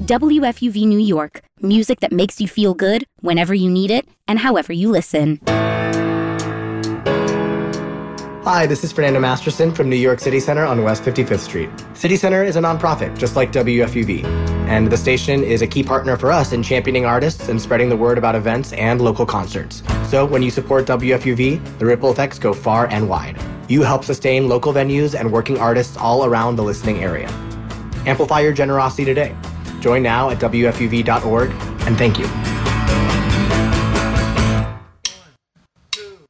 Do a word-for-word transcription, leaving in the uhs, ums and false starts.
W F U V New York, music that makes you feel good whenever you need it and however you listen. Hi, this is Fernando Masterson from New York City Center on West fifty-fifth Street. City Center is a nonprofit, just like W F U V, and the station is a key partner for us in championing artists and spreading the word about events and local concerts. So when you support W F U V, the ripple effects go far and wide. You help sustain local venues and working artists all around the listening area. Amplify your generosity today. Join now at W F U V dot org, and thank you.